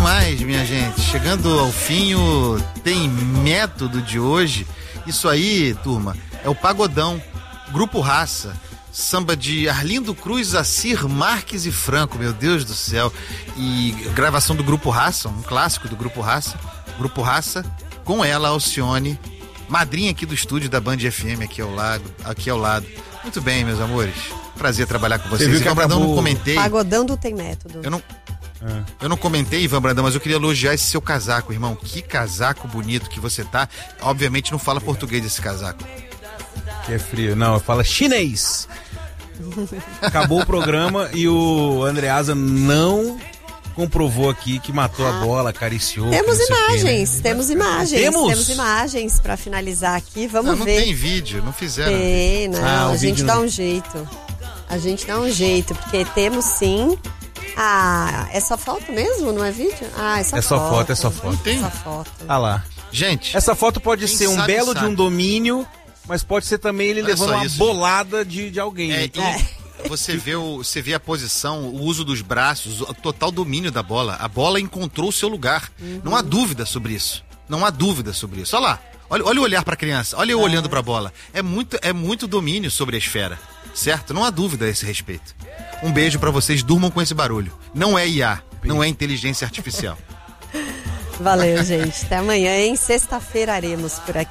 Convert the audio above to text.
demais, minha gente. Chegando ao fim o Tem Método de hoje. Isso aí, turma, é o Pagodão, Grupo Raça. Samba de Arlindo Cruz, Assir, Marques e Franco, meu Deus do céu. E gravação do Grupo Raça, um clássico do Grupo Raça. Grupo Raça, com ela, Alcione, madrinha aqui do estúdio da Band FM, aqui ao lado. Muito bem, meus amores. Prazer trabalhar com vocês. Ivan Brandão, não comentei. Pagodão do Tem Método. Eu não comentei, Ivan Brandão, mas eu queria elogiar esse seu casaco, irmão. Que casaco bonito que você tá. Obviamente não fala português esse casaco. Que é frio. Não, fala chinês. Acabou o programa e o Andreasa não comprovou aqui que matou a bola, acariciou. Temos imagens, né? temos imagens pra finalizar aqui, vamos ver. Não tem vídeo, não fizeram. A gente dá um jeito. Porque temos sim. Essa foto mesmo, não é vídeo? É só foto. Não tem? Essa foto. Lá. Gente, essa foto pode ser um belo sabe. de um domínio, mas pode ser também ele levando uma bolada de alguém. Você vê a posição, o uso dos braços, o total domínio da bola. A bola encontrou o seu lugar. Não há dúvida sobre isso. Olha lá. Olha o olhar pra criança. Olha eu olhando pra bola. É muito domínio sobre a esfera. Certo? Não há dúvida a esse respeito. Um beijo pra vocês. Durmam com esse barulho. Não é IA. Não é inteligência artificial. Valeu, gente. Até amanhã, hein? Sexta-feira aremos por aqui.